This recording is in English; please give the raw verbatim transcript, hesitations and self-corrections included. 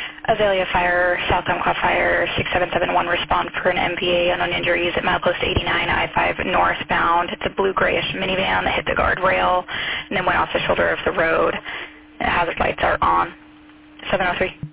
Azalea Fire, South Umpqua Fire, six seven seven one, respond for an M V A unknown injuries at milepost eighty-nine, I five northbound. It's a blue-grayish minivan that hit the guardrail and then went off the shoulder of the road. The hazard lights are on. seven oh three.